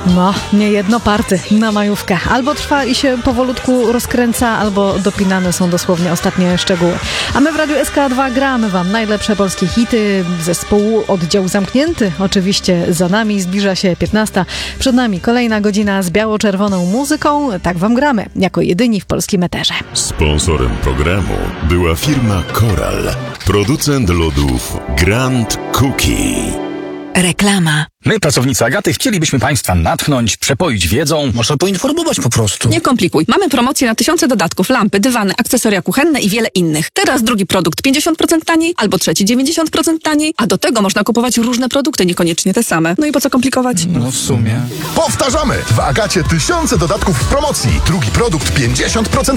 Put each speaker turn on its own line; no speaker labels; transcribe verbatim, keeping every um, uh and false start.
No, nie jedno party na majówkę. Albo trwa i się powolutku rozkręca, albo dopinane są dosłownie ostatnie szczegóły. A my w Radiu S K dwa gramy wam najlepsze polskie hity. Zespołu Oddział Zamknięty oczywiście za nami. Zbliża się piętnasta. Przed nami kolejna godzina z biało-czerwoną muzyką. Tak wam gramy, jako jedyni w polskim eterze.
Sponsorem programu była firma Koral, producent lodów Grand Cookie.
Reklama.
My, pracownicy Agaty, chcielibyśmy Państwa natchnąć, przepoić wiedzą.
Może poinformować po prostu.
Nie komplikuj. Mamy promocję na tysiące dodatków, lampy, dywany, akcesoria kuchenne i wiele innych. Teraz drugi produkt pięćdziesiąt procent taniej, albo trzeci dziewięćdziesiąt procent taniej, a do tego można kupować różne produkty, niekoniecznie te same. No i po co komplikować?
No w sumie.
Powtarzamy! W Agacie tysiące dodatków w promocji. Drugi produkt pięćdziesiąt procent